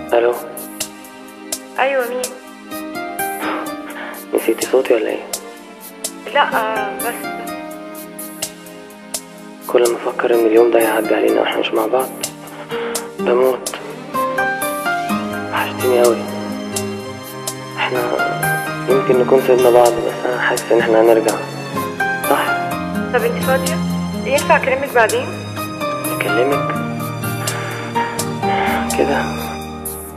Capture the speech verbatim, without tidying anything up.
الو. ايوه مين؟ نسيتي صوتي ولا ايه؟ لا آه بس كل ما افكر ان اليوم ده هيعدي علينا واحنا مش مع بعض بموت. وحشتيني اوي. احنا يمكن نكون سيبنا بعض بس انا حاسس ان احنا هنرجع، صح؟ طب انت فاضيه؟ ينفع اكلمك بعدين؟ اكلمك كده